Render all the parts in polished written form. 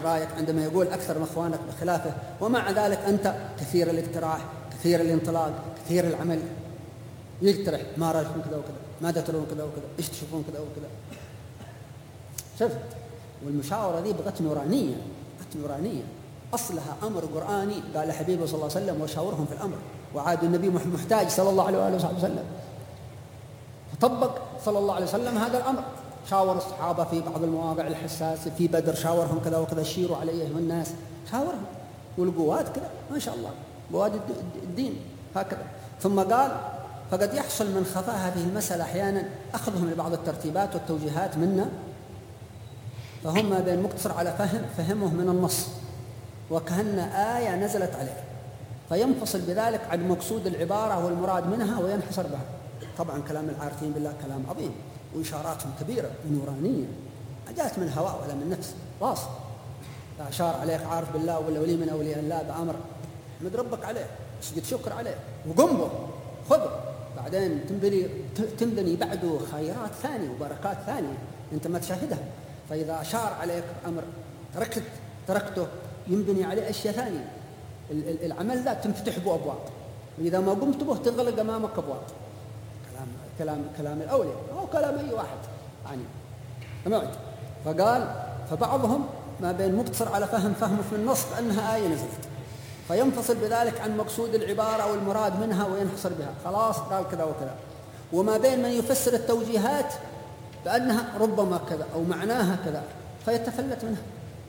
رأيك عندما يقول أكثر من إخوانك بخلافه، ومع ذلك أنت كثير الاقتراح، كثير الانطلاق، كثير العمل، يقترح ما رأيكم كذا وكذا، ماذا ترون كذا وكذا، إيش تشوفون كذا وكذا. شفت؟ والمشاورة ذي بغت نورانية، بغت نورانية، أصلها أمر قرآني. قال حبيبه صلى الله عليه وسلم وشاورهم في الأمر، وعاد النبي محتاج صلى الله عليه وآله وسلم، فطبق صلى الله عليه وسلم هذا الأمر. شاور الصحابة في بعض المواقع الحساسة، في بدر شاورهم كذا وكذا، شيروا عليه الناس، شاورهم. والقوات كذا ما شاء الله، قوات الدين هكذا. ثم قال فقد يحصل من خفاء هذه المسألة أحيانا أخذهم لبعض الترتيبات والتوجيهات منا، فهم ما بين مقتصر على فهمه من النص وكأن آية نزلت عليه، فينفصل بذلك عن مقصود العبارة والمراد منها وينحصر بها. طبعا كلام العارفين بالله كلام عظيم، وإشاراتهم كبيرة ونورانية، ما جاءت من هواء ولا من نفس واصل. أشار عليك عارف بالله ولا ولي من أولياء الله بأمر، احمد ربك عليه، اسجد شكر عليه، وقم به، خذه، بعدين تنبني بعده خيرات ثانية وبركات ثانية أنت ما تشاهدها. فإذا أشار عليك أمر تركته، ينبني عليه أشياء ثانية. العمل ذا تنفتح به أبواب، وإذا ما قمت به تغلق أمامك أبواب. كلام الأولياء أو كلام أي واحد يعني. سمعت؟ فقال فبعضهم ما بين مقتصر على فهمه في النص أنها آية نزلت، فينفصل بذلك عن مقصود العبارة والمراد منها وينحصر بها، خلاص قال كذا وكذا. وما بين من يفسر التوجيهات بأنها ربما كذا أو معناها كذا، فيتفلت منها.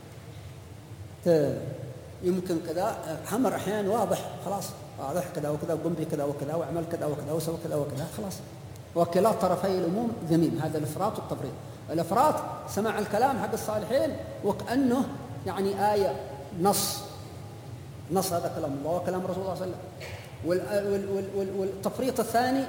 يمكن كذا أمر أحيانا واضح، خلاص واضح كذا وكذا، وقم بكذا وكذا، واعمل كذا وكذا، وسوي كذا وكذا، خلاص. وكلا طرفي الأمور ذميم، هذا الإفراط والتفريط. الإفراط سماع الكلام حق الصالحين وكأنه يعني آية نص هذا كلام الله وكلام رسول الله صلى الله عليه وسلم. والتفريط الثاني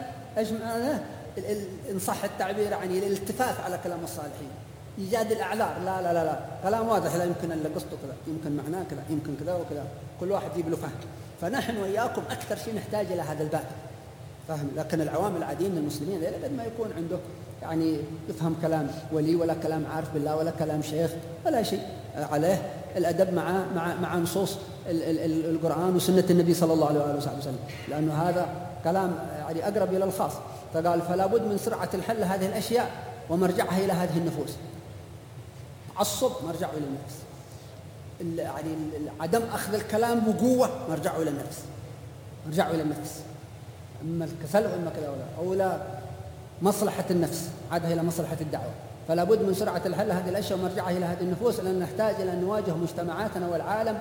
إن صح التعبير يعني الالتفاف على كلام الصالحين، إيجاد الأعذار. لا لا لا لا، كلام واضح، لا يمكن أن قصته كذا، يمكن معناه كذا، يمكن كذا وكذا، كل واحد يجيب له فهم. فنحن وإياكم أكثر شيء نحتاج إلى هذا الباب، فهم. لكن العوام العاديين من المسلمين قد ما يكون عنده يعني يفهم كلام ولي ولا كلام عارف بالله ولا كلام شيخ ولا شيء عليه الأدب مع نصوص القرآن وسنة النبي صلى الله عليه وسلم، لأنه هذا كلام يعني أقرب إلى الخاص. فقال فلا بد من سرعة الحل هذه الأشياء ومرجعها إلى هذه النفوس. تعصب مرجعه إلى النفس، يعني عدم أخذ الكلام بقوة مرجعه إلى النفس، أما الكسل وإما كذا أو لا مصلحة النفس عادها إلى مصلحة الدعوة. فلا بد من سرعة الحل هذه الأشياء ومرجعها إلى هذه النفوس، لأن نحتاج إلى أن نواجه مجتمعاتنا والعالم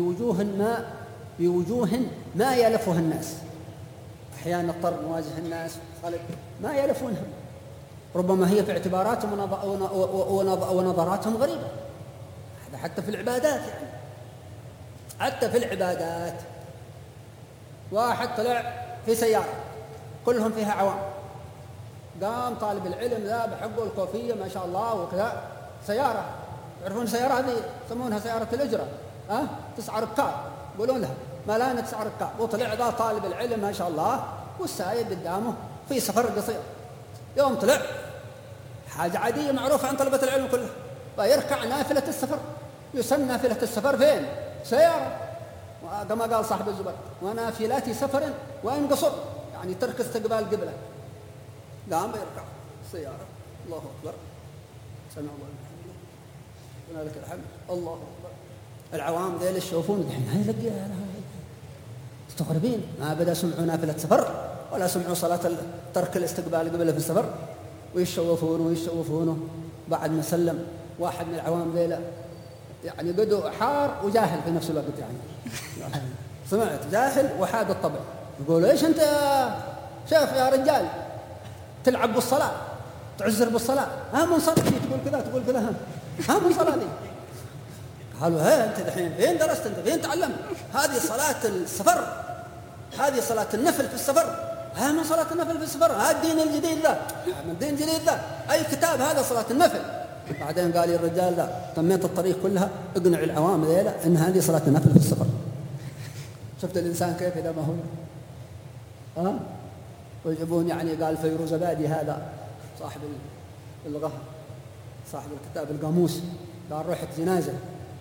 بوجوه ما يلفها الناس. أحيانا نضطر نواجه الناس ما يلفونها، ربما هي في اعتباراتهم ونظراتهم غريبة. هذا حتى في العبادات، يعني حتى في العبادات. واحد طلع في سيارة كلهم فيها عوام، قام طالب العلم ذا بحقه الكوفية ما شاء الله وكذا، سيارة تعرفون السيارة هذه يسمونها سيارة الإجرة، 9 ركاب يقولون لها، ما لها 9 ركاب. وطلع ذا طالب العلم ما شاء الله والسائق قدامه في سفر قصير، يوم طلع حاجة عادية معروفة عن طلبة العلم كلها، ويركع نافلة السفر. يسمى نافلة السفر فين؟ سيارة. كما قال صاحب الزبر ونافلات سفر وإن قصر، يعني ترك استقبال قبله. قام يركع السيارة، الله أكبر، سمع الله لمن لك الحمد، الله أكبر. العوام ذيل يشوفون دحين هاي لقيها مستغربين، ما بدا سمعوا نافلة سفر ولا سمعوا صلاة ترك الاستقبال قبله في السفر، ويشوفونه. بعد ما سلم واحد من العوام ذيلا يعني قدوا حار وجاهل في نفس الوقت، يعني سمعت جاهل وحاد الطبع، يقول ايش انت شايف يا رجال تلعب بالصلاة، تعزر بالصلاة، من صلاة تقول كذا تقول كذا، من صلاة دي. قالوا انت دحين فين درست، انت فين تعلمت؟ هذه صلاة السفر، هذه صلاة النفل في السفر، من صلاة النفل في السفر، هذا الدين الجديد ذا، من الدين الجديد ذا، أي كتاب هذا صلاة النفل. بعدين قال الرجال ذا طميت الطريق كلها اقنع العوام ذيلا ان هذه صلاة النفل في السفر. شفت الإنسان كيف إذا ما هو ويجيبون يعني قال فيروزبادي هذا صاحب اللغة صاحب الكتاب القاموس، قال رحت جنازة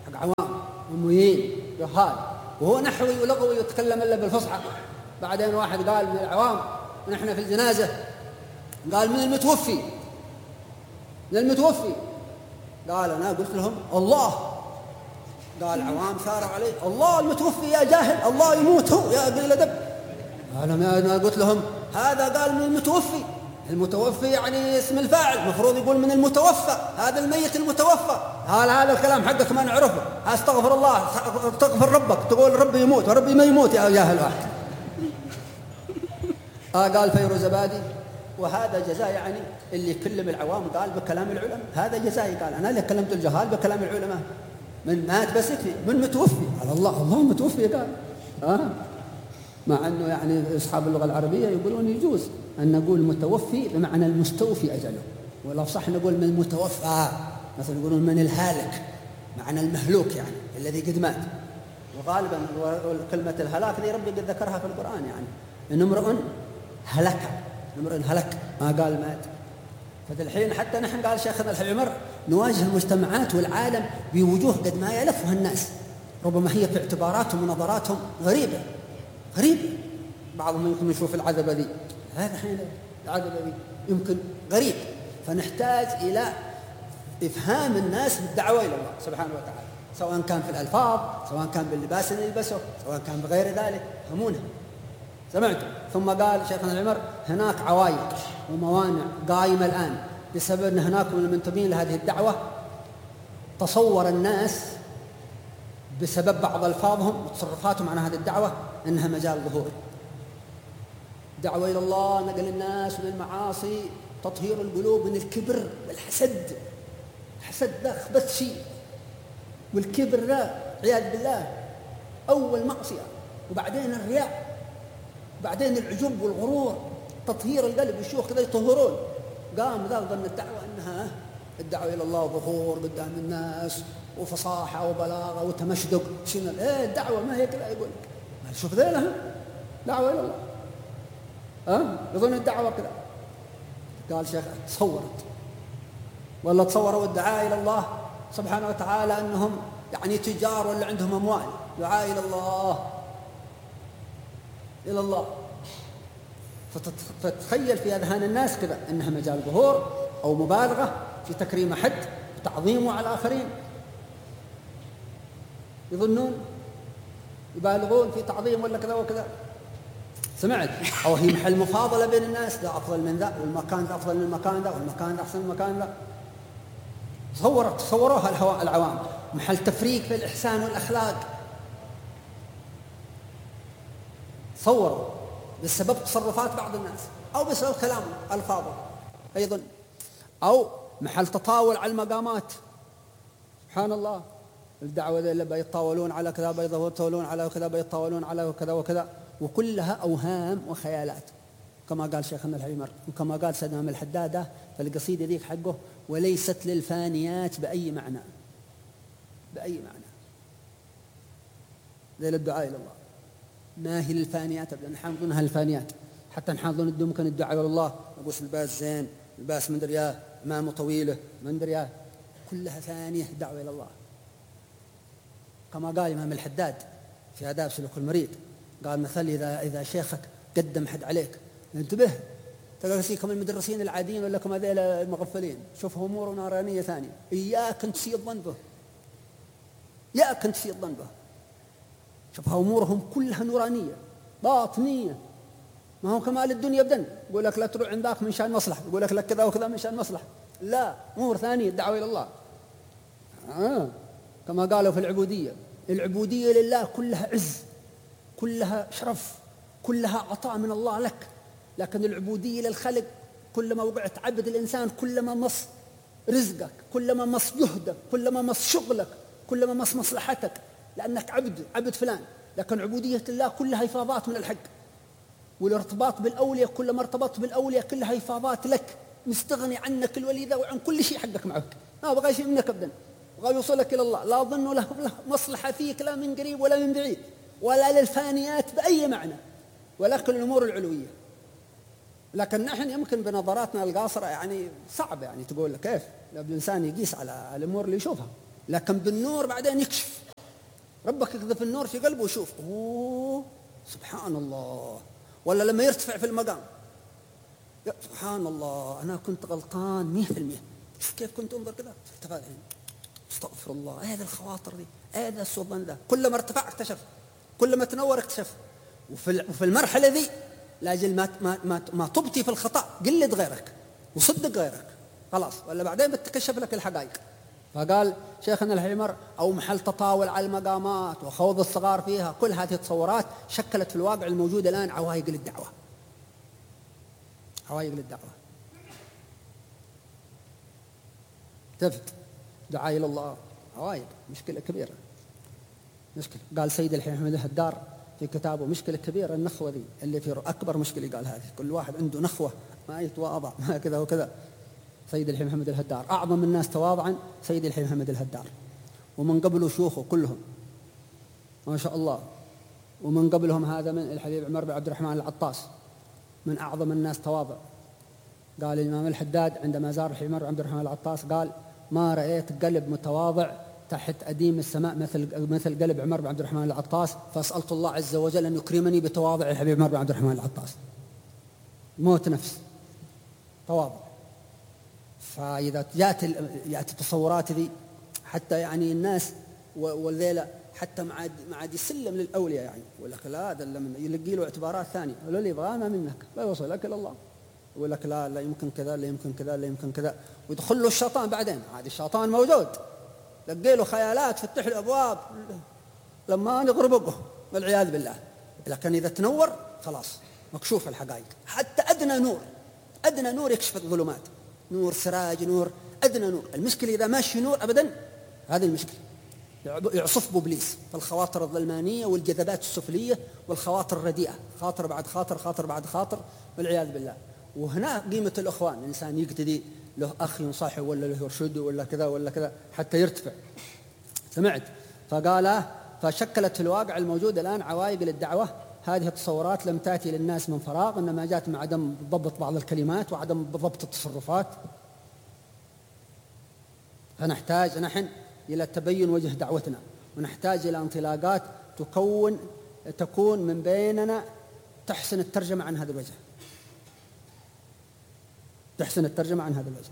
حق عوام أميين جهال، وهو نحوي ولغوي يتكلم إلا بالفصحى. بعدين واحد قال من العوام ونحن في الجنازة، قال من المتوفي، من المتوفي. قال أنا قلت لهم الله. قال عوام ثاروا عليه الله المتوفي يا جاهل، الله يموت هو يا قليل الأدب. قال أنا قلت لهم هذا قال من المتوفي، المتوفي يعني اسم الفاعل، المفروض يقول من المتوفى، هذا الميت المتوفى. قال هذا الكلام حقك ما نعرفه، استغفر الله، استغفر ربك، تقول ربي يموت وربي ما يموت يا جاهل واحد. قال فيروزبادي وهذا جزاء يعني اللي يكلم العوام قال بكلام العلماء، هذا جزائي. قال أنا اللي كلمت الجهال بكلام العلماء، من مات بس يكفي، من متوفي. قال الله متوفي. قال مع أنه يعني أصحاب اللغة العربية يقولون يجوز أن نقول متوفي بمعنى المستوفي أجله، ولا صح نقول من المتوفى، مثلا يقولون من الهالك، معنى المهلوك يعني الذي قد مات. وغالبا كلمة الهلاك ذي ربي قد ذكرها في القرآن، يعني إن امرؤ هلك، امرؤ هلك، ما قال مات. فالحين حتى نحن قال شيخنا الحمر نواجه المجتمعات والعالم بوجوه قد ما يلفها الناس، ربما هي في اعتباراتهم ونظراتهم غريبة. بعضهم يمكن يشوف العذبة ذي، هذا حين العذبة ذي يمكن غريب، فنحتاج إلى إفهام الناس بالدعوة إلى الله سبحانه وتعالى، سواء كان في الألفاظ، سواء كان باللباس اللي يلبسه، سواء كان بغير ذلك، فهمونها. سمعتم؟ ثم قال شيخنا العمر هناك عوائق وموانع قائمة الآن بسبب أن هناك من المنتمين لهذه الدعوة تصور الناس بسبب بعض ألفاظهم وتصرفاتهم عن هذه الدعوة أنها مجال ظهور. دعوة إلى الله، نقل الناس من المعاصي، تطهير القلوب من الكبر والحسد. الحسد ذا خبث شيء، والكبر ذا عياذ بالله أول معصية، وبعدين الرياء، بعدين العجب والغرور، تطهير القلب. الشيوخ كذا يطهرون، قام ذا ظن الدعوة أنها الدعوة إلى الله ظهور قدام الناس وفصاحة وبلاغة وتمشدق. شنو الدعوة ما هي كذا، يقول شوف ذيلها دعوة إلى الله، يظن الدعوة كذا. قال شيخ تصورت ولا تصوروا الدعاء إلى الله سبحانه وتعالى أنهم يعني تجار ولا عندهم أموال، دعاء إلى الله إلى الله، فتتخيل في أذهان الناس كذا أنها مجال ظهور أو مبالغة في تكريم أحد وتعظيمه على الآخرين. يظنون يبالغون في تعظيم ولا كذا وكذا. سمعت؟ أو هي محل مفاضلة بين الناس، ذا أفضل من ذا، والمكان ذا أفضل من المكان ذا، والمكان ذا أحسن من المكان ذا. تصوروها العوام محل تفريق في الإحسان والأخلاق. صوروا بسبب تصرفات بعض الناس أو بسبب كلام ألفاظه أيضا، أو محل تطاول على المقامات. سبحان الله، الدعوة اللي بيتطاولون على كذا، بيتطاولون على كذا، بيتطاولون على كذا وكذا، وكلها أوهام وخيالات كما قال شيخنا الحمر، وكما قال سيدنا من الحدادة في القصيدة ذيك حقه: وليست للفانيات بأي معنى، بأي معنى ذي الدعاء إلى الله. ما هي للفانيات أبدا، نحن نظنها الفانيات، حتى نحن نظن ممكن الدعاء إلى الله نقول الباس زين، الباس من درياه، أمامه طويلة من درياه، كلها ثانية دعوة إلى الله. كما قال إمام الحداد في آداب سلوك المريض، قال مثل إذا شيخك قدم حد عليك انتبه، تلقى كم المدرسين العاديين ولا كم هذيل المغفلين، شوف أمور نارانية ثانية، إياك أن تسيء الظن به، إياك أن تسيء الظن به. شوف أمورهم كلها نورانية باطنية، ما هو كمال الدنيا أبدا. يقول لك لا تروح عندك من شان مصلحة، يقول لك كذا وكذا من شان مصلحة، لا، أمور ثانية الدعوة إلى الله. كما قالوا في العبودية لله كلها عز، كلها شرف، كلها عطاء من الله لك. لكن العبودية للخلق كلما وقعت عبد الإنسان كلما مص رزقك، كلما مص جهدك، كلما مص شغلك، كلما مص مصلحتك، لأنك عبد فلان. لكن عبودية الله كلها إفاضات من الحق، والارتباط بالأولياء كلما ارتبطت بالأولياء كلها إفاضات لك، مستغني عنك الولي ذا وعن كل شيء حقك معك، ما بغى شيء منك أبدا، بغى يوصلك إلى الله، لا ظن له مصلحة فيك لا من قريب ولا من بعيد ولا للفانيات بأي معنى، ولكن الأمور العلوية. لكن نحن يمكن بنظراتنا القاصرة يعني صعب يعني تقول كيف الإنسان يقيس على الأمور اللي يشوفها، لكن بالنور بعدين يكشف. ربك يقذف النور في قلبه ويشوف، أوه سبحان الله. ولا لما يرتفع في المقام، يا سبحان الله أنا كنت غلطان 100%، شوف كيف كنت أنظر كذا، ارتفع الحين استغفر الله. هذه الخواطر دي، هذا السلطان ده، كلما ارتفع اكتشف، كلما تنور اكتشف. وفي المرحلة ذي لاجل ما تبطي في الخطأ قلد غيرك وصدق غيرك خلاص، ولا بعدين بتكشف لك الحقائق. فقال شيخنا الحمر أو محل تطاول على المقامات وخوض الصغار فيها، كل هذه التصورات شكلت في الواقع الموجود الآن عوائق للدعوة، عوائق للدعوة. تفت دعاء إلى الله عوائق، مشكلة كبيرة، مشكلة. قال سيد الحين محمد الهدار في كتابه مشكلة كبيرة النخوة ذي اللي في أكبر مشكلة. قال هذه كل واحد عنده نخوة ما يتواضع ما كذا وكذا. سيد الحين محمد الهدار أعظم الناس تواضعا سيد الحين محمد الهدار، ومن قبله شيوخه كلهم ما شاء الله، ومن قبلهم هذا من الحبيب عمر بن عبد الرحمن العطاس من أعظم الناس تواضع. قال الإمام الحداد عندما زار الحبيب عمر بن عبد الرحمن العطاس قال ما رأيت قلب متواضع تحت أديم السماء مثل قلب عمر بن عبد الرحمن العطاس، فأسألت الله عز وجل أن يكرمني بتواضع الحبيب عمر بن عبد الرحمن العطاس. موت نفس تواضع. فإذا جاءت التصورات ذي حتى يعني الناس والذيلة حتى ما عاد يسلم للأولياء، يعني يقول لك لا هذا لما يلقي له اعتبارات ثانية، يقول اللي يبغاه ما منك لا يوصلك إلا الله، يقول لك لا يمكن كذا لا يمكن كذا لا يمكن كذا، ويدخل له الشيطان بعدين. عاد الشيطان موجود، لقي له خيالات فتح له أبواب لما يغربقه والعياذ بالله. لكن إذا تنور خلاص مكشوف الحقائق. حتى أدنى نور يكشف الظلمات، نور سراج، نور أدنى نور. المشكلة إذا ماشي نور أبدا، هذه المشكلة. يعصف بإبليس فالخواطر الظلمانية والجذبات السفلية والخواطر الرديئة، خاطر بعد خاطر، خاطر بعد خاطر والعياذ بالله. وهنا قيمة الأخوان، الإنسان يقتدي له أخ ينصحه ولا له يرشده ولا كذا ولا كذا حتى يرتفع. سمعت؟ فقال فشكلت في الواقع الموجود الآن عوائق للدعوة. هذه التصورات لم تأتي للناس من فراغ، إنما جاءت مع عدم ضبط بعض الكلمات وعدم ضبط التصرفات. فنحتاج نحن إلى تبين وجه دعوتنا، ونحتاج إلى انطلاقات تكون من بيننا تحسن الترجمة عن هذا الوجه، تحسن الترجمة عن هذا الوجه.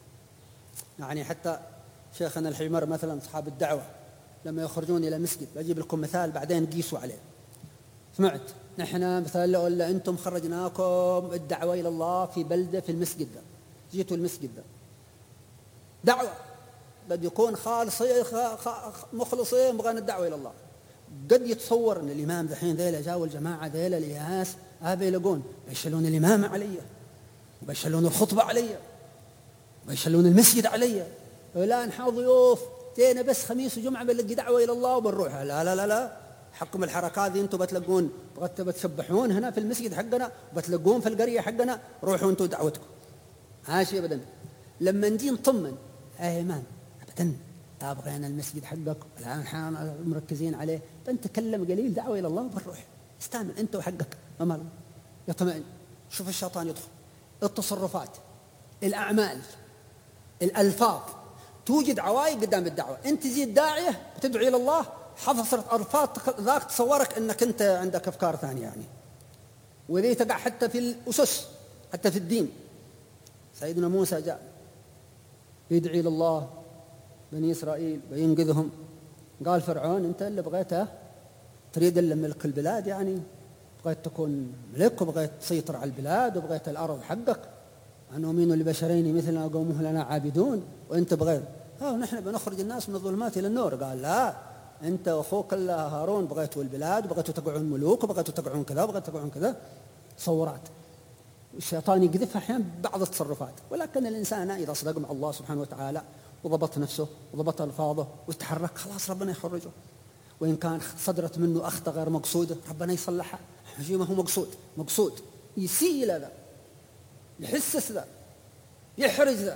يعني حتى شيخنا الحمر مثلا أصحاب الدعوة لما يخرجون إلى مسجد، بجيب لكم مثال بعدين قيسوا عليه. سمعت؟ نحن مثلا لو أنتم خرجناكم الدعوة إلى الله في بلدة في المسجد ده، جيتوا المسجد ده دعوة قد يكون خالصين مخلصين بغان الدعوة إلى الله. قد يتصور أن الإمام ذحين ذيلا جاءوا الجماعة ذيلا الياس هذا يلقون بيشلون الإمام علي وبيشلون الخطبة علي وبيشلون المسجد علي، لا نحن ضيوف جينا بس خميس وجمعة بنلقي دعوة إلى الله وبنروح. لا لا لا لا، حكم الحركات دي أنتم بتلقون بتسبحون هنا في المسجد حقنا وبتلقون في القرية حقنا، روحوا أنتم دعوتكم ماشي أبدا. لما نجي نطمن إمام أبدا تابغين المسجد حقك الآن نحن مركزين عليه، بنتكلم قليل دعوة إلى الله وبنروح، استعمل أنت وحقك أمال يطمئن. شوف الشيطان يدخل، التصرفات، الأعمال، الألفاظ، توجد عوائق قدام الدعوة. أنت زيد داعية بتدعو إلى الله، حفظت ألفاظ ذاك تصورك أنك أنت عندك أفكار ثانية يعني. وذي تقع حتى في الأسس، حتى في الدين. سيدنا موسى جاء يدعي إلى الله بني إسرائيل وينقذهم، قال فرعون أنت اللي بغيته تريد إلا ملك البلاد، يعني بغيت تكون ملك وبغيت تسيطر على البلاد وبغيت الأرض حقك، أن نؤمن لبشرين مثلنا وقومه لنا عابدون، وأنت بغيت نحن بنخرج الناس من الظلمات إلى النور. قال لا، أنت وأخوك هارون بغيتوا البلاد وبغيتوا تقعون ملوك وبغيتوا تقعون كذا وبغيتوا تقعون كذا. تصورات الشيطان يقذفها أحيانا بعض التصرفات، ولكن الإنسان إذا صدق مع الله سبحانه وتعالى وضبط نفسه وضبط ألفاظه وتحرك خلاص ربنا يخرجه. وإن كان صدرت منه أخطاء غير مقصودة ربنا يصلحها. شيء ما هو مقصود يسيء إلى ذا، يحسس ذا، يحرج ذا،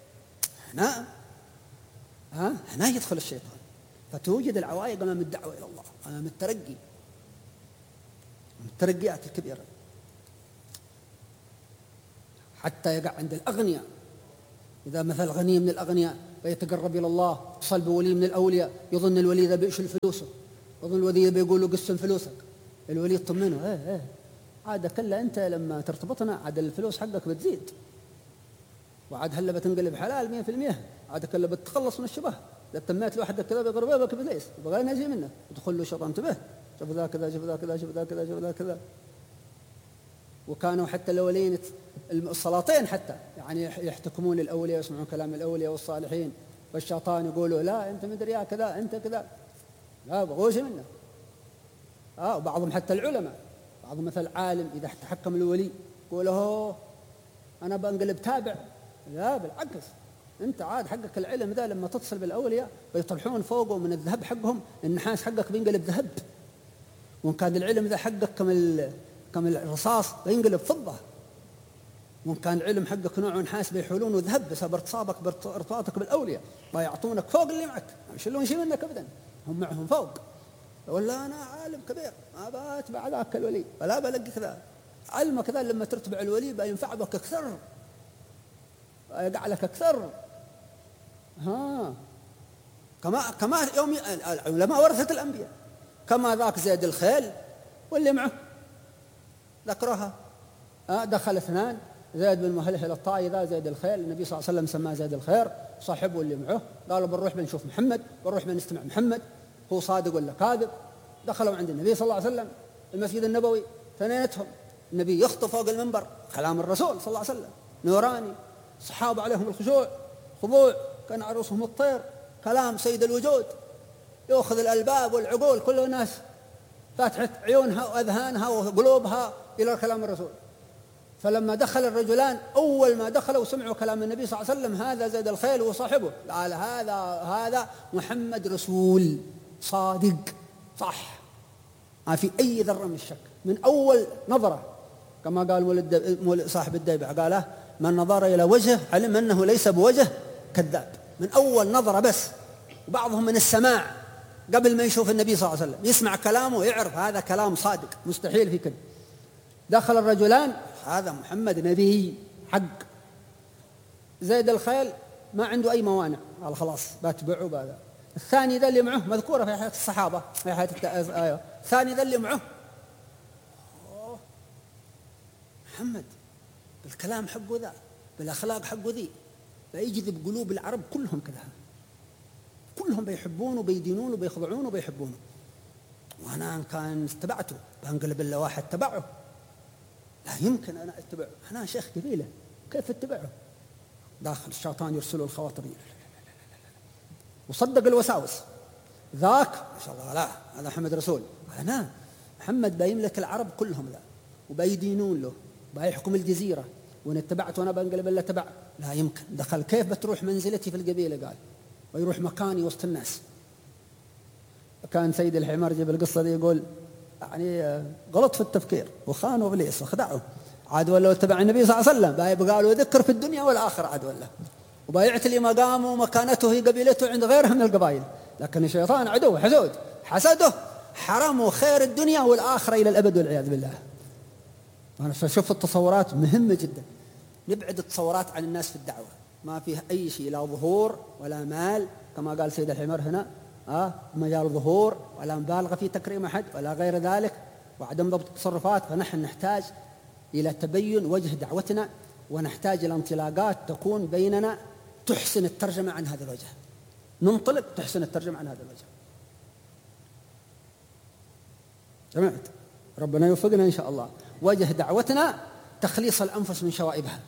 هنا يدخل الشيطان. فتوجد العوائق أمام الدعوة إلى الله، أمام الترقيات الكبيرة، حتى يقع عند الأغنياء. إذا مثل غني من الأغنياء فيتقرب إلى الله، اتصل بولي من الأولياء، يظن الولي ذا بيشيل فلوسه، يظن الولي ذا بيقول له قسم فلوسك، الولي يطمنه عاد كلا أنت لما ترتبطنا عاد الفلوس حقك بتزيد، وعاد هلا بتنقلب حلال 100%، عاد كلا بتتخلص من الشبه، إذا تميت لوحدك كذا بيقرب بك إبليس يبغى ينجي منك، يدخل له شيطان، انتبه شوف ذا كذا شوف ذا كذا شوف ذا كذا شوف ذا كذا. وكانوا حتى الأولين السلاطين حتى يعني يحتكمون الأولياء ويسمعون كلام الأولياء والصالحين، والشيطان يقولوا لا أنت مدري يا كذا أنت كذا، لا بغوش منه. وبعضهم حتى العلماء، بعضهم مثل عالم إذا تحكم الولي يقول أنا بنقلب تابع، لا بالعكس، أنت عاد حقك العلم ذا لما تتصل بالأولياء بيطرحون فوقه من الذهب حقهم، النحاس حقك بينقلب ذهب، وإن كان العلم ذا حقك كم الرصاص بينقلب فضة، وإن كان العلم حقك نوع نحاس بيحولونه ذهب بسبب ارتصابك بارتباطك بالأولياء، بيعطونك فوق اللي معك، ما يشيلون شيء منك أبدا، هم معهم فوق. ولا أنا عالم كبير ما بتبع ذاك الولي ولا بلقي كذا، علمك ذا لما ترتبع الولي بينفع بك أكثر، يقع لك أكثر. كما يوم العلماء ورثة الأنبياء، كما ذاك زيد الخيل واللي معه ذكرها. دخل اثنان، زيد بن مهلهل الطائي ذا زيد الخيل، النبي صلى الله عليه وسلم سماه زيد الخير، صاحبه اللي معه قالوا بنروح بنشوف محمد، بنروح بنستمع محمد هو صادق ولا كاذب. دخلوا عند النبي صلى الله عليه وسلم المسجد النبوي، ثنيتهم النبي يخطب فوق المنبر كلام الرسول صلى الله عليه وسلم نوراني، الصحابة عليهم الخشوع خضوع كان عروسهم الطير، كلام سيد الوجود يأخذ الألباب والعقول، كل الناس فاتحت عيونها وأذهانها وقلوبها إلى كلام الرسول. فلما دخل الرجلان أول ما دخلوا وسمعوا كلام النبي صلى الله عليه وسلم هذا زيد الخيل وصاحبه، قال هذا محمد رسول صادق صح، ما في أي ذرة من الشك من أول نظرة، كما قال صاحب الديبع قال من نظر إلى وجهه علم أنه ليس بوجه كذاب، من أول نظرة بس. وبعضهم من السماع قبل ما يشوف النبي صلى الله عليه وسلم يسمع كلامه ويعرف هذا كلام صادق مستحيل في كذب. دخل الرجلان هذا محمد نبي حق. زيد الخيل ما عنده أي موانع، قال خلاص بتبعه بهذا. الثاني ذا اللي معه مذكورة في حياة الصحابة في حياة الثاني ذا اللي معه محمد بالكلام حقه ذا بالأخلاق حقه ذي بيجذب قلوب العرب كلهم كذا، كلهم بيحبونه وبيدينونه وبيخضعونه وبيحبونه، وأنا إن كان اتبعته بنقلب إلا واحد تبعه، لا يمكن أنا أتبعه، أنا شيخ قبيلة كيف أتبعه؟ داخل الشيطان يرسله الخواطر وصدق الوساوس ذاك ما شاء الله، لا هذا محمد رسول، أنا محمد بيملك العرب كلهم ذا وبيدينون له بيحكم الجزيرة، وإن اتبعته أنا بنقلب إلا تبع، لا يمكن. دخل كيف بتروح منزلتي في القبيلة؟ قال ويروح مكاني وسط الناس. كان سيد الحمار جيب القصة دي يقول يعني غلط في التفكير وخانوا إبليس وخدعوا، عاد ولا تبع النبي صلى الله عليه وسلم بايبقى له ذكر في الدنيا والآخرة، عاد ولا وبايعتلي مقامه ومكانته في قبيلته عند غيرها من القبائل، لكن الشيطان عدو حسود حسده حرمه خير الدنيا والآخرة إلى الأبد والعياذ بالله. أنا شوف التصورات مهمة جدا، نبعد التصورات عن الناس في الدعوة، ما فيه أي شيء لا ظهور ولا مال كما قال سيد الحمار هنا، مجال ظهور ولا مبالغة في تكريم أحد ولا غير ذلك وعدم ضبط التصرفات. فنحن نحتاج إلى تبين وجه دعوتنا، ونحتاج إلى انطلاقات تكون بيننا تحسن الترجمة عن هذا الوجه، ننطلق تحسن الترجمة عن هذا الوجه. جماعة ربنا يوفقنا إن شاء الله. وجه دعوتنا تخليص الأنفس من شوائبها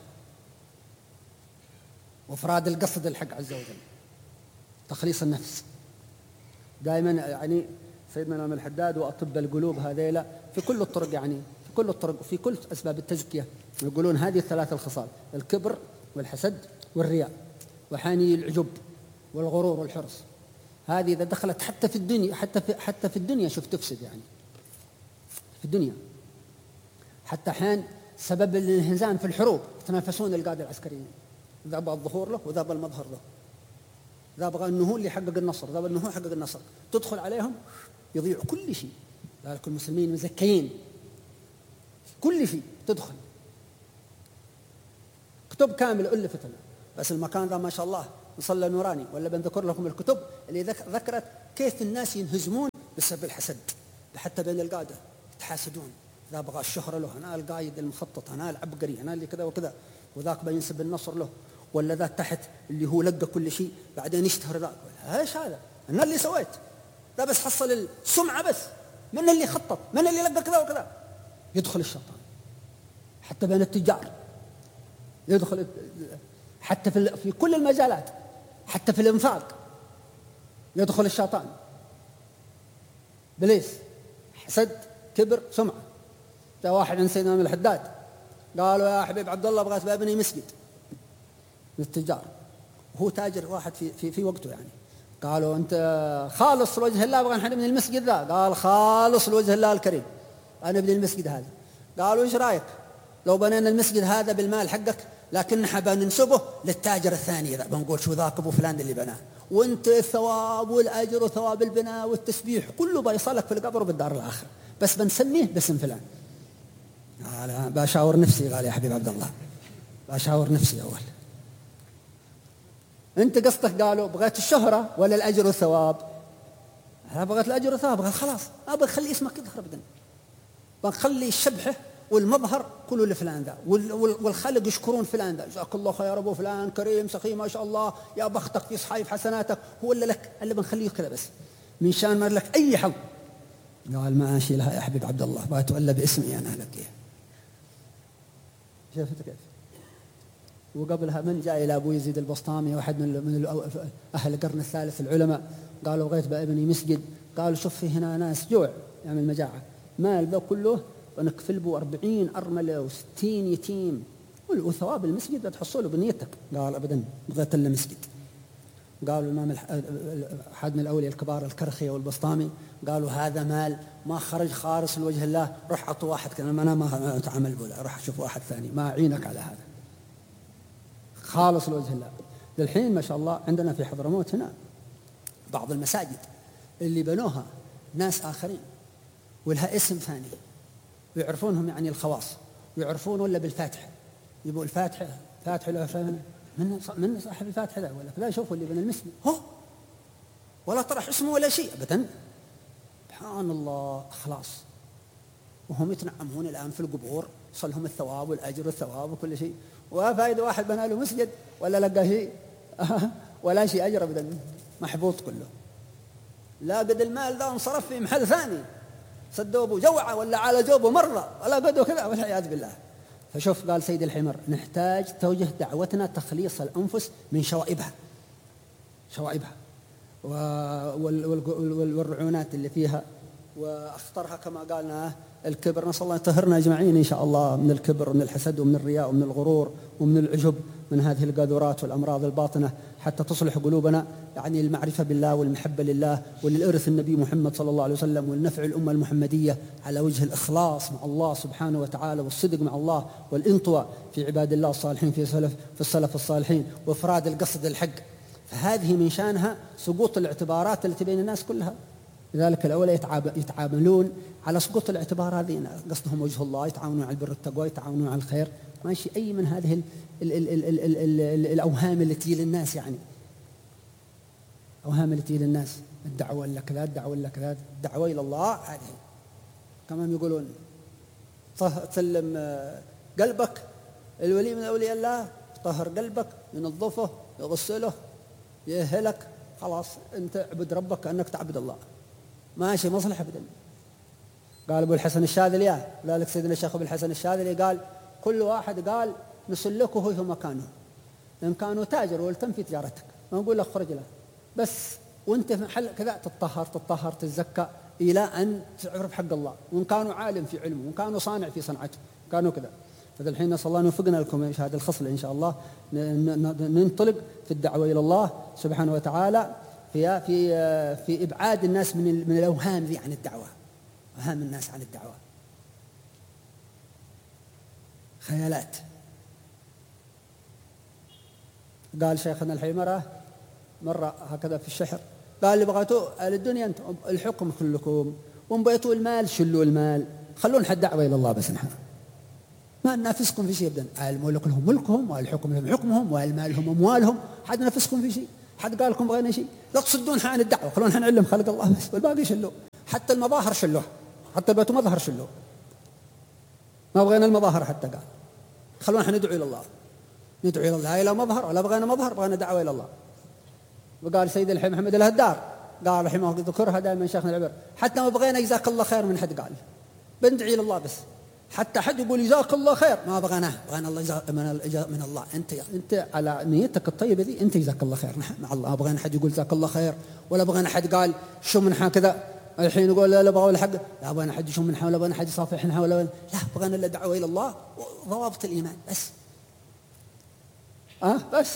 وإفراد القصد الحق عز وجل، تخليص النفس. دائما يعني سيدنا الإمام الحداد وأطب القلوب هذيلا في كل الطرق، يعني في كل الطرق وفي كل أسباب التزكية يقولون هذه الثلاث الخصال: الكبر والحسد والرياء وحاني العجب والغرور والحرص. هذه إذا دخلت حتى في الدنيا حتى في الدنيا شوف تفسد، يعني في الدنيا حتى حين سبب الانهزام في الحروب يتنافسون القادة العسكريين، ذا بغى الظهور له وذا بغى المظهر له، ذا بغى أنه هو اللي يحقق النصر، ذا بغى أنه هو يحقق النصر، تدخل عليهم يضيع كل شيء. ذلك المسلمين مزكيين كل شيء، تدخل كتب كاملة ألفت لنا، بس المكان ذا ما شاء الله مصلى نوراني، ولا بنذكر لكم الكتب اللي ذكرت كيف الناس ينهزمون بسبب الحسد، حتى بين القادة يتحاسدون، إذا بغى الشهرة له أنا القايد المخطط، أنا العبقري، أنا اللي كذا وكذا، وذاك بينسب النصر له، ولا ذاك تحت اللي هو لقى كل شيء بعدين يشتهر ذاك، ايش هذا؟ أنا اللي سويت لا بس حصل السمعة، بس من اللي خطط، من اللي لقى كذا وكذا. يدخل الشيطان حتى بين التجار، يدخل حتى في كل المجالات، حتى في الإنفاق يدخل الشيطان. بليس حسد كبر سمعة. جاء واحد عند سيدنا من الحداد قالوا يا حبيب عبد الله بغيت بابني مسجد من التجار، وهو تاجر واحد في وقته يعني. قالوا أنت خالص لوجه الله بغى نحن من المسجد ذا؟ قال خالص لوجه الله الكريم أنا ابني المسجد هذا. قالوا إيش رأيك لو بنينا المسجد هذا بالمال حقك، لكن حبا ننسبه للتاجر الثاني ذا، بنقول شو ذاك أبو فلان اللي بناه، وانت الثواب والأجر وثواب البناء والتسبيح كله بيصلك في القبر وبالدار الآخرة، بس بنسميه باسم فلان. قال بشاور نفسي. قال يا حبيب عبد الله بشاور نفسي أول. انت قصدك قالوا بغيت الشهرة ولا الأجر والثواب؟ أنا بغيت الأجر والثواب. قال خلاص أبغى أخلي اسمك يظهر أبدا، بنخلي الشبحة والمظهر كله لفلان ذا، والخلق يشكرون فلان ذا، جزاك الله خير أبو فلان كريم سخي ما شاء الله، يا بختك في صحيف حسناتك، هو اللي لك اللي بنخليه كذا بس من شان ما لك أي حظ. قال ما أشيلها يا حبيب عبد الله، بغيت ولا باسمي أنا لك إياه. شفت كيف؟ وقبلها من جاء إلى أبو يزيد البسطامي واحد من أهل القرن الثالث العلماء، قالوا بغيت بابني مسجد. قالوا شوف في هنا ناس جوع يعمل مجاعة، مال ذا كله ونكفل به 40 أرملة و60 يتيم، وثواب المسجد بتحصله بنيتك. قال أبدا بغيت إلا مسجد. قالوا الإمام أحد من الأولياء الكبار الكرخي والبسطامي قالوا هذا مال ما خرج خالص لوجه الله، روح أعطوا واحد كذا، أنا ما أتعامل بولا، روح أشوف واحد ثاني ما أعينك على هذا خالص لوجه الله. للحين ما شاء الله عندنا في حضرموت هنا بعض المساجد اللي بنوها ناس آخرين ولها اسم ثاني، ويعرفونهم يعني الخواص، ويعرفون ولا بالفاتحة، يبقوا الفاتحة فاتحة له فلان من صاحب الفاتحة ذا ولا كذا، شوفوا اللي بين المسجد هو ولا طرح اسمه ولا شيء أبدا. سبحان الله خلاص، وهم يتنعمون الآن في القبور، صلهم الثواب والأجر والثواب وكل شيء، وفائدة واحد بنى له مسجد ولا لقى شيء ولا شيء أجر أبدا، محبوط كله. لا قد المال ذا انصرف في محل ثاني، سدوا ابو جوعه ولا على جوبه مره ولا قدوا كذا والعياذ بالله. فشوف قال سيد الحمر نحتاج توجه دعوتنا تخليص الأنفس من شوائبها والرعونات اللي فيها، واخطرها كما قالنا الكبر. نسأل الله يطهرنا اجمعين ان شاء الله من الكبر ومن الحسد ومن الرياء ومن الغرور ومن العجب، من هذه القاذورات والامراض الباطنه، حتى تصلح قلوبنا يعني المعرفه بالله والمحبه لله وللارث النبي محمد صلى الله عليه وسلم والنفع الامه المحمديه على وجه الاخلاص مع الله سبحانه وتعالى، والصدق مع الله، والانطواء في عباد الله الصالحين في السلف الصالحين، وافراد القصد الحق. فهذه من شانها سقوط الاعتبارات التي بين الناس كلها. لذلك الأولى يتعاملون على سقوط الاعتبار هذه، قصدهم وجه الله، يتعاونون على البر والتقوى، يتعاونون على الخير، ماشي أي من هذه الأوهام التي تجي للناس، يعني أوهام التي تجي للناس، الدعوة إلا كذا، الدعوة إلا كذا، الدعوة إلى الله هذه. كمان يقولون سلم قلبك، الولي من أولياء الله طهر قلبك، ينظفه، يغسله، يأهلك، خلاص أنت اعبد ربك كأنك تعبد الله، ماشي مصلحة أبدا. قال أبو الحسن الشاذلي، ذلك سيدنا الشيخ أبو الحسن الشاذلي قال كل واحد قال نسلكه في مكانه، إن كانوا تاجر ولتم في تجارتك، ما نقول لك خرج له، بس وانت في محل كذا تتطهر تتزكى إلى أن تعرف حق الله، وإن كانوا عالم في علمه، وإن كانوا صانع في صنعته، كانوا كذا. فذا الحين نسأل الله أن يوفقنا لكم هذه الخصلة إن شاء الله، ننطلق في الدعوة إلى الله سبحانه وتعالى في إبعاد الناس من الأوهام ذي عن الدعوة، أوهام الناس عن الدعوة، خيالات. قال شيخنا الحيمرة مرة هكذا في الشحر، قال اللي بغيتوا الدنيا أنتم الحكم كلكم، وإن بغيتوا المال شلوا المال، خلون حد دعوة إلى الله بس نحن. ما ننافسكم في شيء أبدا. الملك لهم ملكهم، والحكم لهم حكمهم، والمال لهم أموالهم. حد ننافسكم في شيء؟ حد قال لكم بغينا شيء؟ لا تصدون عن الدعوة، خلونا نعلم خلق الله بس، والباقي شلوه. حتى المظاهر شلوه، حتى البيت مظهر شلوه، ما بغينا المظاهر. حتى قال خلونا ندعو إلى الله، ندعو إلى الله إلى مظهر، ولا بغينا مظهر، بغينا دعوة إلى الله. وقال سيد الحي محمد الهدار قال رحمه الله، ذكرها دائما شيخنا العبر، حتى ما بغينا جزاك الله خير من حد قال، بندعي إلى الله بس. حتى حد يقول جزاك الله خير ما بغيناه، بغينا الله من الله. أنت على نيتك الطيبة دي أنت جزاك الله خير مع الله. ما بغينا حد يقول جزاك الله خير، ولا بغينا حد قال شو منها كذا. الحين يقول لا بغوا الحق، لا بغينا حد شو منها، ولا بغينا حد يصافحنا، ولا لا، بغينا إلا دعوة إلى الله وضوابط الإيمان بس. بس.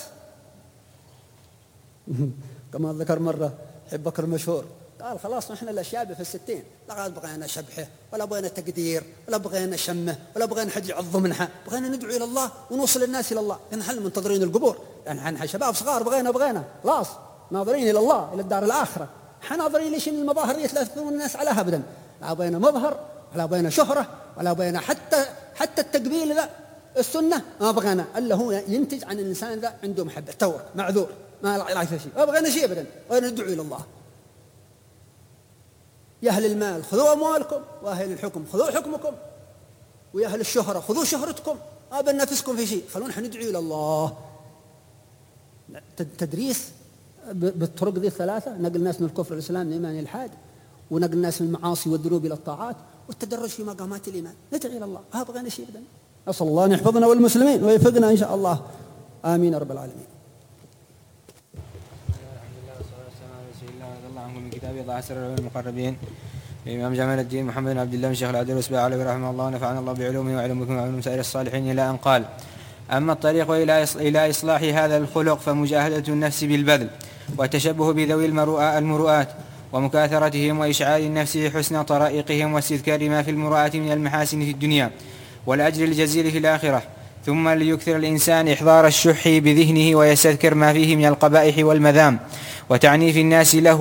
كما ذكر مرة حب بكر مشهور قال خلاص نحن الأشياب في الستين، لا بغينا شبحه، ولا بغينا تقدير، ولا بغينا شمه، ولا بغينا حد يعظمنا، بغينا ندعو إلى الله ونوصل الناس إلى الله. نحن منتظرين القبور، نحن شباب صغار بغينا خلاص ناظرين إلى الله، إلى الدار الآخرة. نحن ناظرين ليش من المظاهر يتلفون الناس عليها أبدا. لا بغينا مظهر، ولا بغينا شهرة، ولا بغينا حتى التقبيل ذا السنة ما بغينا، إلا هو ينتج عن الإنسان ذا عنده محبة تور معذور، ما لا شيء، ما بغينا شيء أبدا، بغينا ندعو إلى الله. يا أهل المال خذوا أموالكم، وأهل الحكم خذوا حكمكم، ويا أهل الشهرة خذوا شهرتكم، ما بننافسكم في شيء. خلونا ندعو إلى الله. تدريس بالطرق ذي الثلاثة، نقل الناس من الكفر الإسلام من الإيمان الحاد، ونقل الناس من المعاصي والذنوب إلى الطاعات، والتدرج في مقامات الإيمان. ندعو إلى الله، ما بغينا شيء أبدا. أسأل الله أن يحفظنا والمسلمين ويوفقنا إن شاء الله، آمين رب العالمين. من كتاب الله أسرار المقربين الإمام جمال الدين محمد بن عبد الله بن شيخ العدل وسبع علوي رحمه الله، ونفعنا الله بعلومه وعلومكم وعلوم سائر الصالحين، إلى أن قال: أما الطريق إلى إصلاح هذا الخلق فمجاهدة النفس بالبذل، والتشبه بذوي المروءات ومكاثرتهم، وإشعار النفس حسن طرائقهم، واستذكار ما في المروءات من المحاسن في الدنيا والأجر الجزيل في الآخرة. ثم ليكثر الإنسان إحضار الشح بذهنه، ويستذكر ما فيه من القبائح والمذام وتعنيف الناس له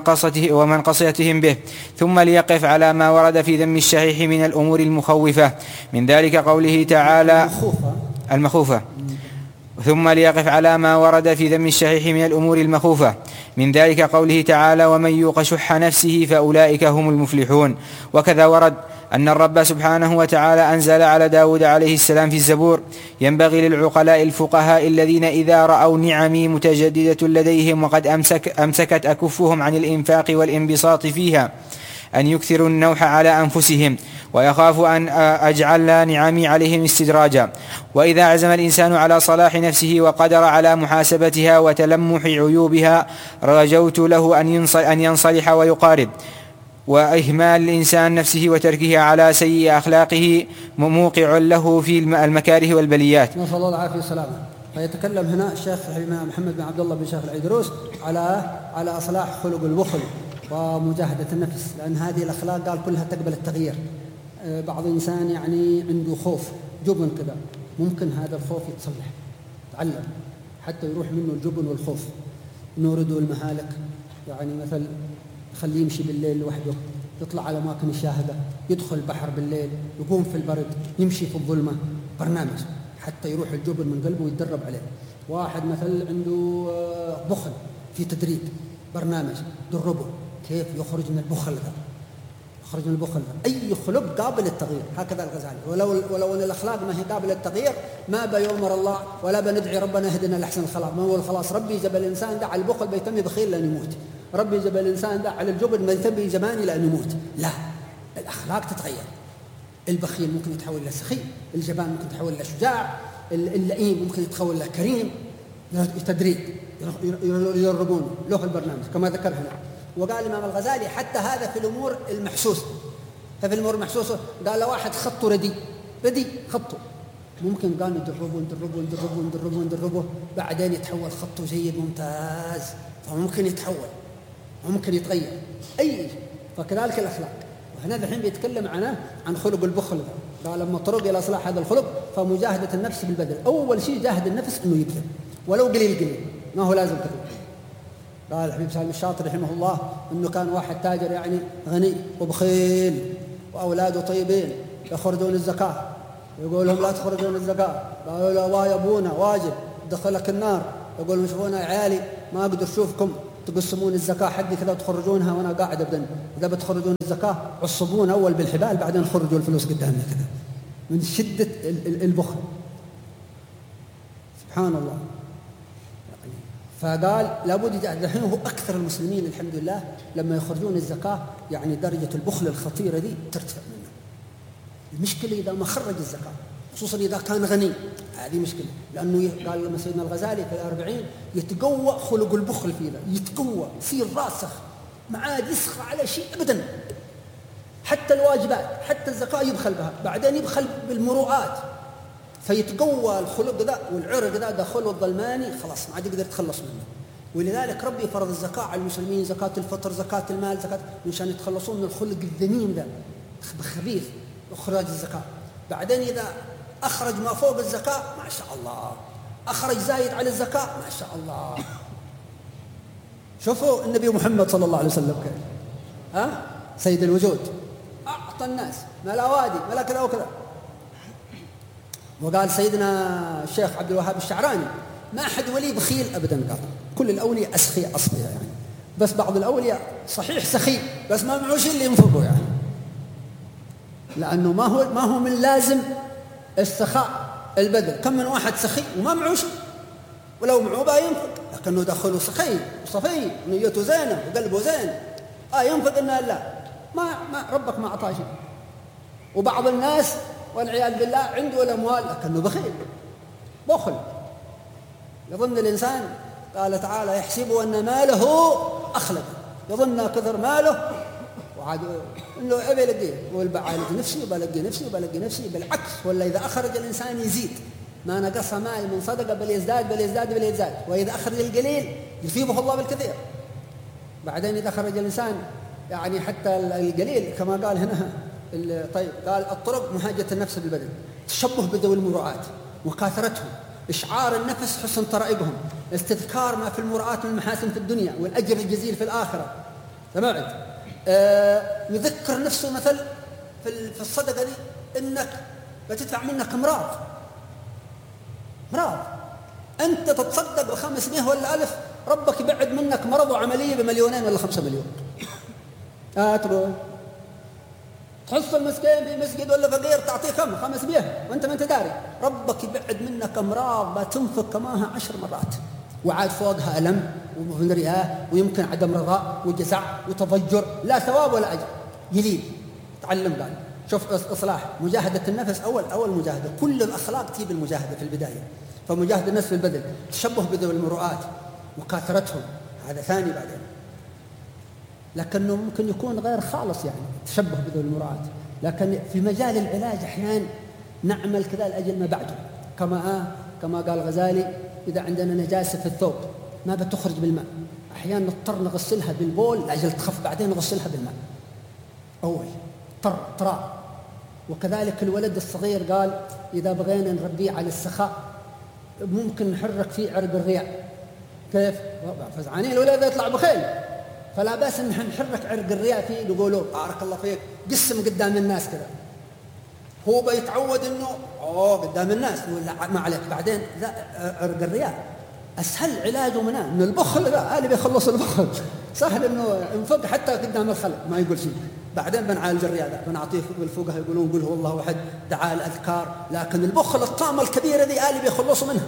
ومنقصتهم به. ثم ليقف على ما ورد في ذم الشحيح من الأمور المخوفة، من ذلك قوله تعالى المخوفة. ثم ليقف على ما ورد في ذم الشحيح من الأمور المخوفة، من ذلك قوله تعالى: ومن يوق شح نفسه فأولئك هم المفلحون. وكذا ورد أن الرب سبحانه وتعالى أنزل على داود عليه السلام في الزبور: ينبغي للعقلاء الفقهاء الذين إذا رأوا نعمي متجددة لديهم وقد أمسكت أكفهم عن الإنفاق والانبساط فيها أن يكثروا النوح على أنفسهم، ويخافوا أن أجعل نعمي عليهم استدراجا. وإذا عزم الإنسان على صلاح نفسه وقدر على محاسبتها وتلمح عيوبها، رجوت له أن ينصلح ويقارب. وإهمال الإنسان نفسه وتركه على سيء أخلاقه موقع له في المكاره والبليات. نسأل الله العافية والسلامة. فيتكلم هنا الشيخ محمد بن عبد الله بن شيخ العيدروس على إصلاح خلق البخل ومجاهدة النفس، لأن هذه الأخلاق قال كلها تقبل التغيير. بعض الإنسان يعني عنده خوف جبن كذا، ممكن هذا الخوف يتصلح، تعلم حتى يروح منه الجبن والخوف. نورده المهالك، يعني مثل خليه يمشي بالليل لوحده، يطلع على أماكن الشاهقة، يدخل البحر بالليل، يقوم في البرد، يمشي في الظلمة، برنامج حتى يروح الجبن من قلبه ويتدرب عليه. واحد مثل عنده بخل، في تدريب، برنامج دربه كيف يخرج من البخل ذا، يخرج من البخل ذا. أي خلق قابل للتغيير، هكذا الغزالي. ولو أن الأخلاق ما هي قابلة للتغيير ما بيؤمر الله ولا بندعي ربنا اهدنا لأحسن الخلاق. ما هو الخلاص؟ ربي جبل الإنسان ده على البخل بيتم بخيل لأن يموت، ربي جبل الإنسان ده على الجبن بيتم زماني لأن يموت. لا، الأخلاق تتغير. البخيل ممكن يتحول إلى سخي، الجبان ممكن يتحول إلى شجاع، اللئيم ممكن يتحول إلى كريم. تدريب يربونه له البرنامج كما ذكر هنا. وقال الإمام الغزالي حتى هذا في الأمور المحسوسة، ففي الأمور المحسوسة قال لو واحد خطه ردي خطه، ممكن قال ندربه بعدين يتحول خطه جيد ممتاز، فممكن يتحول وممكن يتغير أي. فكذلك الأخلاق. وهنا الحين بيتكلم عن خلق البخل. قال لما طرق إلى إصلاح هذا الخلق فمجاهدة النفس بالبذل. أول شيء جاهد النفس إنه يبذل ولو قليل، ما هو لازم كثير. قال الحبيب سالم الشاطر رحمه الله إنه كان واحد تاجر يعني غني وبخيل وأولاده طيبين يخرجون الزكاة، يقول لهم لا تخرجون الزكاة، قالوا لا يا أبونا واجب دخلك النار. يقول لهم شوفونا يا عيالي ما أقدر أشوفكم تقسمون الزكاة حقي كذا وتخرجونها وأنا قاعد أبدا، إذا بتخرجون الزكاة عصبون أول بالحبال بعدين خرجوا الفلوس قدامنا كذا من شدة البخل. سبحان الله. فقال لابد الحين هو أكثر المسلمين الحمد لله لما يخرجون الزكاة يعني درجة البخل الخطيرة دي ترتفع منه. المشكلة إذا ما خرج الزكاة خصوصا إذا كان غني، هذه مشكلة، لأنه قال لما سيدنا الغزالي في 40 يتقوى خلق البخل فيه، يتقوى يصير راسخ ما عاد يسخى على شيء أبدا، حتى الواجبات حتى الزكاة يبخل بها، بعدين يبخل بالمروءات فيتقوى الخلق ذا والعرق ذا دخله الظلماني خلاص ما عاد يقدر يتخلص منه. ولذلك ربي فرض الزكاة على المسلمين، زكاة الفطر زكاة المال زكاة، مشان يتخلصون من الخلق الذميم ذا خبيث إخراج الزكاة. بعدين إذا أخرج ما فوق الزكاة ما شاء الله، أخرج زايد على الزكاة ما شاء الله. شوفوا النبي محمد صلى الله عليه وسلم كيف سيد الوجود أعطى الناس ما لا وادي ما لا كذا وكذا. وقال سيدنا الشيخ عبد الوهاب الشعراني ما أحد ولي بخيل أبدا، قال كل الأولياء أسخياء أصفياء يعني، بس بعض الأولياء صحيح سخي بس ما معه شيء اللي ينفقه يعني، لأنه ما هو من لازم السخاء البذل. كم من واحد سخي وما معه شيء ولو معه بقى ينفق، لكنه دخله سخي وصفي ونيته زينة وقلبه زين ينفق إنه لا ما ربك ما أعطاه شيء. وبعض الناس والعياذ بالله عنده الأموال لكنه بخيل بخل. يظن الإنسان قال تعالى يحسب أن ماله أخلد، يظن كثر ماله وعاد إنه أبي يلقيه والبعالج نفسي وبلقي نفسي وبلقي نفسي. بالعكس، ولا إذا أخرج الإنسان يزيد، ما نقص مال من صدقة بل يزداد بل يزداد بل يزداد، وإذا أخرج القليل يثيبه الله بالكثير. بعدين إذا خرج الإنسان يعني حتى القليل كما قال هنا طيب قال الطرق مهاجة النفس بالبدن، تشبه بذوي المروءات وكاثرتهم، إشعار النفس حسن طرائقهم، استذكار ما في المروءات من المحاسن في الدنيا والأجر الجزيل في الآخرة. سمعت؟ يذكر نفسه مثل في الصدقة دي إنك بتدفع منك امراض أنت تتصدق ب500 ولا 1000 ربك يبعد منك مرض وعملية ب2 ولا 5 مليون. تروح تحصل مسكين في مسجد ولا فقير تعطيه 500 وانت ما انت داري، ربك يبعد منك امراض ما تنفق كماها 10 مرات، وعاد فوقها الم ومدرياه ويمكن عدم رضاء وجزع وتضجر، لا ثواب ولا اجر. يلين تعلم قال شوف اصلاح مجاهده النفس، اول مجاهده، كل الاخلاق تجيب المجاهده في البدايه، فمجاهده النفس في البذل، تشبه بذوي المروءات وكاثرتهم هذا ثاني بعدين، لكنه ممكن يكون غير خالص يعني تشبه بذوي المروءات. لكن في مجال العلاج احيانا نعمل كذا لاجل ما بعده، كما قال الغزالي اذا عندنا نجاسه في الثوب ما بتخرج بالماء، احيانا نضطر نغسلها بالبول لاجل تخف، بعدين نغسلها بالماء اول اضطرار. وكذلك الولد الصغير قال اذا بغينا نربيه على السخاء ممكن نحرك فيه عرق الرياء. كيف؟ فزعانين الولد يطلع بخيل، فلا بأس ان نحرك عرق الرياء فيه، نقولوا بارك الله فيك قسم قدام الناس كذا، هو بيتعود انه قدام الناس ولا ما عليك، بعدين ذا عرق الرياء اسهل علاجه منه من البخل، ذا اللي بيخلص البخل سهل انه ينفق حتى قدام الخلق ما يقول شيء، بعدين بنعالج الرياء ذا بنعطيه بالفقه يقولون قل هو الله احد دعاء الاذكار. لكن البخل الطامه الكبيره ذي اللي بيخلصوا منها،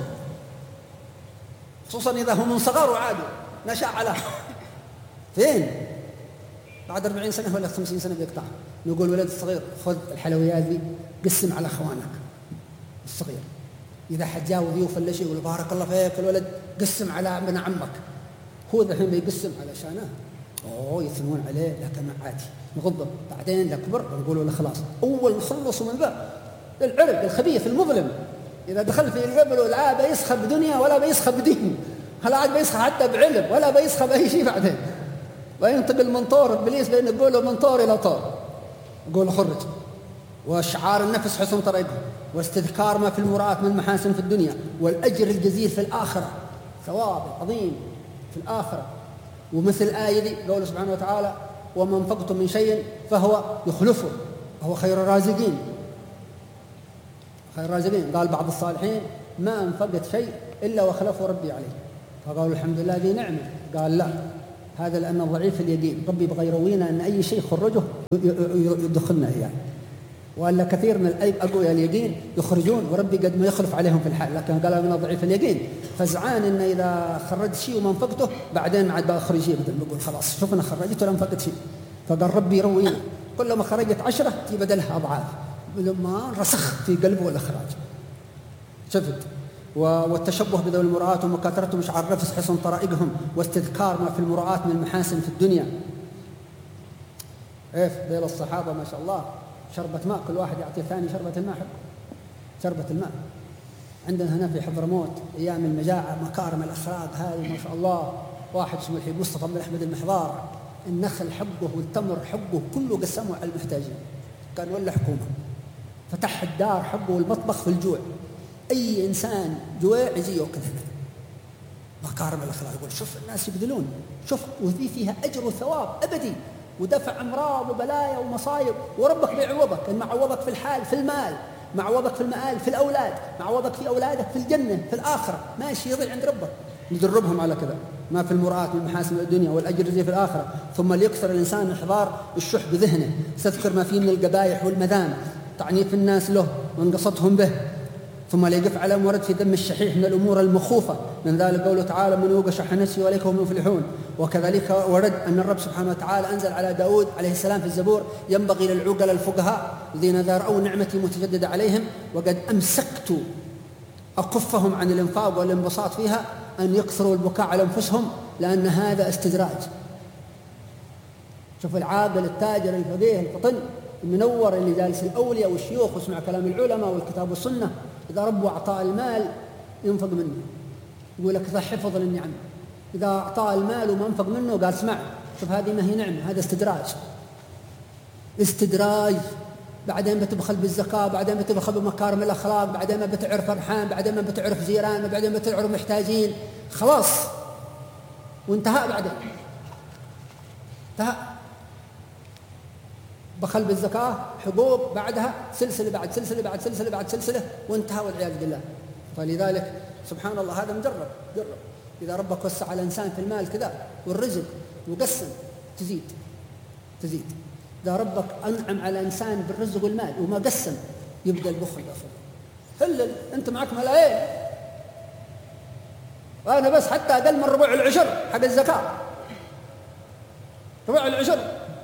خصوصا اذا هو من صغار وعادوا نشأ على فين بعد 40 سنة ولا 50 سنة بيقطع. نقول ولد الصغير خذ الحلويات دي قسم على اخوانك الصغير، اذا حد جاء ضيوف ولا شيء بارك الله فيك الولد قسم على ابن عمك، هو الحين بيقسم علشانه يثنون عليه، لكن عادي نغضب. بعدين لكبر نقول له خلاص اول نخلصه من الباب العرق الخبيث المظلم، اذا دخل في القبل والعاب بيسخى بدنيا ولا بيسخى بدين، هلا عاد بيسخى حتى بعلم ولا بيسخى باي شيء، بعدين وينتقل من طور ابليس بين نقول له من طور الى طور، نقول خرج. واشعار النفس حسن طريقه، واستذكار ما في المرات من محاسن في الدنيا والاجر الجزيل في الاخره، ثواب عظيم في الاخره. ومثل الايه دي قوله سبحانه وتعالى وما انفقتم من شيء فهو يخلفه وهو خير الرازقين. الرازقين. قال بعض الصالحين ما أنفقت شيء إلا وخلفوا ربي عليه، فقالوا الحمد لله ذي نعمة. قال لا، هذا لأن ضعيف اليقين، ربي يبغى يروينا أن أي شيء خرجه يدخلنا إياه، وألا كثير من الأقوياء اليقين يخرجون وربي قد ما يخلف عليهم في الحال، لكن قال أنا ضعيف اليقين فزعان إن إذا خرجت شيء وما انفقته بعدين عاد بأخرج شيء، بدل ما يقول خلاص شوف أنا خرجت ولا انفقت شيء. فقال ربي يروينا كل ما خرجت 10 تبدلها أضعاف، لما رسخ في قلبه والإخراج. شفت؟ والتشبه بذوي المرآة ومكاثرتهم مشعر نفس حسن طرائقهم واستذكار ما في المرآة من المحاسن في الدنيا. ذيل الصحابة ما شاء الله شربة ماء، كل واحد يعطي الثاني شربة الماء، شربة الماء. عندنا هنا في حضرموت أيام المجاعة مكارم الأخلاق هذه ما شاء الله. واحد اسمه الحبيب مصطفى بن أحمد المحضار، النخل حقه والتمر حقه كله قسمه على المحتاجين، كان ولا حكومة، فتح الدار حقه والمطبخ في الجوع، أي إنسان جوع يجي يأكل هنا. مكارم الأخلاق. يقول شوف الناس يبذلون، شوف وفي فيها أجر وثواب أبدي، ودفع أمراض وبلايا ومصايب، وربك بيعوضك، إن معوضك في الحال في المال، معوضك في المآل في الأولاد، معوضك في أولادك في الجنة في الآخرة، ماشي يضيع عند ربك. ندربهم على كذا، ما في المرآة من محاسن الدنيا والأجر زي في الآخرة. ثم ليكثر الإنسان إحضار الشح بذهنه، يستذكر ما فيه من القبائح والمذام، تعنيف الناس له وانقصتهم به. ثم ليقف على ورد في ذم الشحيح من الأمور المخوفة، من ذلك قوله تعالى من يوق شح نفسه وإليك هم يفلحون. وكذلك ورد أن الرب سبحانه وتعالى أنزل على داود عليه السلام في الزبور ينبغي للعقل الفقهاء الذين إذا رأوا نعمتي متجددة عليهم وقد أمسكت أكفهم عن الإنفاق والانبساط فيها أن يكثروا البكاء على أنفسهم، لأن هذا استدراج. شوف العاقل التاجر الفقيه الفطن المنور اللي جالس الأولياء والشيوخ واسمع كلام العلماء والكتاب والسنة، إذا ربوا أعطاه المال ينفق منه، يقول لك إذا حفظ للنعم، إذا أعطاه المال وما انفق منه قال اسمع شوف هذه ما هي نعمة، هذا استدراج. بعدين بتبخل بالزكاة، بعدين بتبخل بمكارم الأخلاق، بعدين ما بتعرف أرحام، بعدين ما بتعرف جيران، بعدين ما بتعرف محتاجين، خلاص وانتهى. بعدين انتهى، بخل بالزكاة، حقوق، بعدها سلسلة بعد سلسلة بعد سلسلة بعد سلسلة، وانتهى والعياذ بالله. فلذلك سبحان الله هذا مجرب. إذا ربك وسع على الإنسان في المال كذا والرزق وقسم تزيد. إذا ربك أنعم على إنسان بالرزق والمال وما قسم يبدأ البخل أفضل. أنت معك ملايين وأنا بس حتى أقل من ربع العشر حق الزكاة، ربع العشر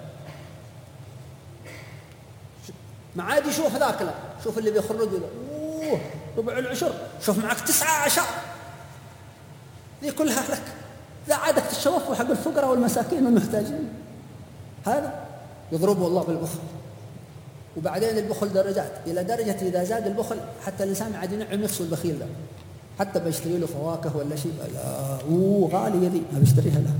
ما عاد يشوف ذاك، لا شوف اللي بيخرج له ربع العشر، شوف معك 19 ذي كلها لك، ذا عادك تشوفوا حق الفقراء والمساكين والمحتاجين. هذا يضربه الله بالبخل. وبعدين البخل درجات، إلى درجة إذا زاد البخل حتى الإنسان عاد ينعم نفسه البخيل ده، حتى بيشتري له فواكه ولا شيء لا غالية ذي ما بيشتريها له.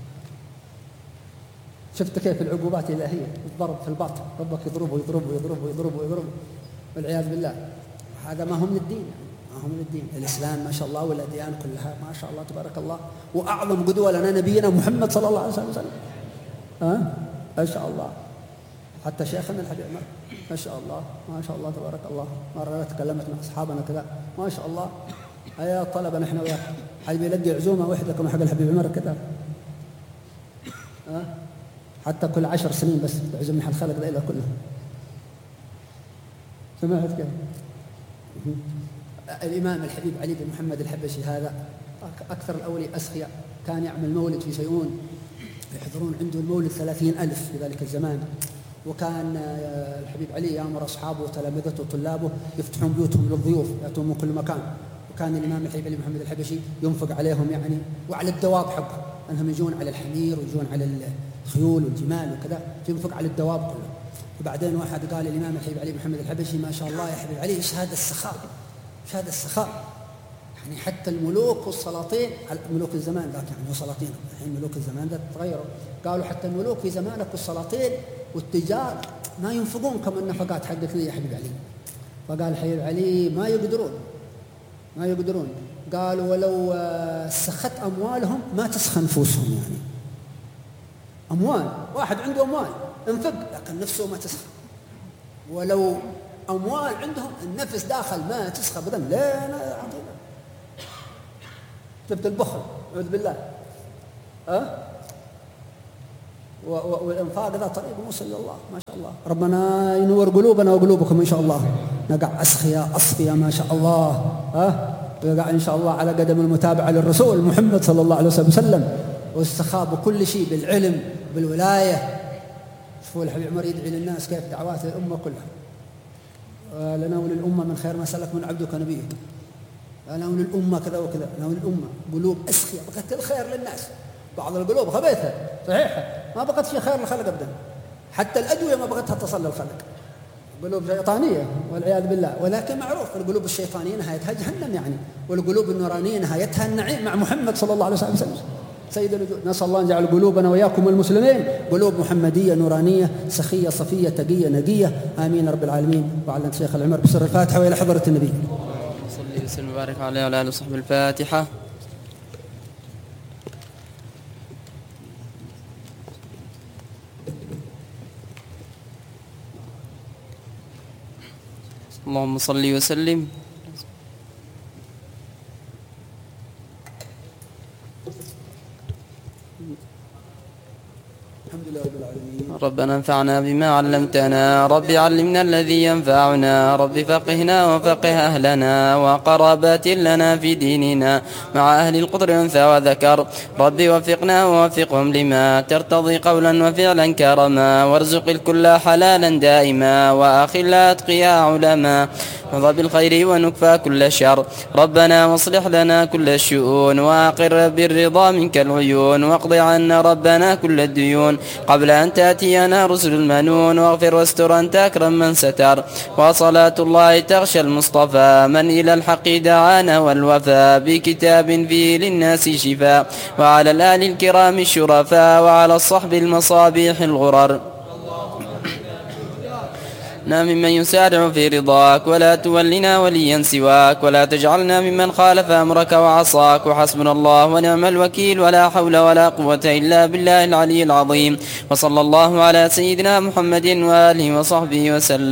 شفت كيف العقوبات الإلهية الضرب في الباطن، ربك يضربه والعياذ بالله. هذا ما هو من الدين، ما هو من الدين. الإسلام ما شاء الله والأديان كلها ما شاء الله تبارك الله، وأعظم قدوة لنا نبينا محمد صلى الله عليه وسلم. ما شاء الله. حتى شيخنا الحبيب عمر ما شاء الله ما شاء الله تبارك الله، مرة تكلمت مع أصحابنا كذا ما شاء الله، يا طلبة نحن وياك حد بيلقي عزومة وحدكم حق الحبيب عمر كذا، حتى كل 10 سنين بس تعزم نحن الخلق ذا كلهم. سمعت كيف؟ الإمام الحبيب علي بن محمد الحبشي هذا أكثر الأولياء أسخياء، كان يعمل مولد في سيئون يحضرون عنده المولد 30,000 في ذلك الزمان. وكان الحبيب علي يأمر أصحابه وتلامذته وطلابه يفتحون بيوتهم للضيوف يأتون من كل مكان. وكان الإمام الحبيب علي محمد الحبشي ينفق عليهم يعني، وعلى الدواب حقه، أنهم يجون على الحمير ويجون على الخيول والجمال وكذا، ينفق على الدواب كله. وبعدين واحد قال الإمام الحبيب علي محمد الحبشي ما شاء الله يا حبيب علي إيش هذا السخاء، إيش هذا السخاء، يعني حتى الملوك والسلاطين، ملوك الزمان ذاك يعني وسلاطين، الحين ملوك الزمان ذا تغيروا، قالوا حتى الملوك في زمانك والسلاطين والتجار ما ينفقون كما النفقات حقك يا حبيب علي. فقال الحبيب علي ما يقدرون. قالوا ولو سخت أموالهم ما تسخن نفوسهم، يعني أموال، واحد عنده أموال انفق لكن نفسه ما تسخن، ولو أموال عندهم النفس داخل ما تسخى بدن، لا عظيمة. جبت البخل أعوذ بالله. والإنفاق ذا طريق موصل إلى الله ما شاء الله. ربنا ينور قلوبنا وقلوبكم إن شاء الله، نقع أسخياء أصفياء ما شاء الله، ويقع إن شاء الله على قدم المتابعة للرسول محمد صلى الله عليه وسلم، واستخاب بكل شيء بالعلم بالولاية. شوفوا الحبيب عمر يدعي للناس كيف دعوات الأمة كلها، لنا وللأمة من خير ما سلك من عبدك نبيه، لنا وللأمة كذا وكذا، لنا وللأمة قلوب أسخياء بغت الخير للناس. بعض القلوب خبيثة صحيحة ما بغت شيء خير للخلق أبدا، حتى الأدوية ما بغتها تصل للخلق، قلوب شيطانية والعياذ بالله. ولكن معروف القلوب الشيطانية نهايتها جهنم يعني، والقلوب النورانية نهايتها النعيم مع محمد صلى الله عليه وسلم سيد الوجود. نسأل الله أن يجعل قلوبنا وإياكم المسلمين قلوب محمدية نورانية سخية صفية تقية نقية، آمين رب العالمين. وعلى شيخ العمر بسر الفاتحة وإلى حضرة النبي. صلى وسلم وبارك عليه وعلى آله وصحبه. الفاتحة. اللهم صل وسلم. الحمد لله رب العالمين. ربنا انفعنا بما علمتنا، رب علمنا الذي ينفعنا، رب فقهنا وفقه أهلنا وقرابات لنا في ديننا مع أهل القدر أنثى وذكر. رب وفقنا ووفقهم لما ترتضي قولا وفعلا كرما، وارزق الكل حلالا دائما، وأخل أتقياء علما، وضع بالخير ونكفى كل شر. ربنا واصلح لنا كل الشؤون، وأقر بالرضا منك العيون، واقض عنا ربنا كل الديون قبل أن تأتينا رسل المنون. واغفر واستر أنت أكرم من ستر، وصلاة الله تغشى المصطفى من إلى الحق دعانا والوفاء، بكتاب فيه للناس شفاء، وعلى الآل الكرام الشرفاء، وعلى الصحب المصابيح الغرر. ممن يسارع في رضاك، ولا تولنا وليا سواك، ولا تجعلنا ممن خالف أمرك وعصاك. وحسبنا الله ونعم الوكيل، ولا حول ولا قوة إلا بالله العلي العظيم. وصلى الله على سيدنا محمد وآله وصحبه وسلم.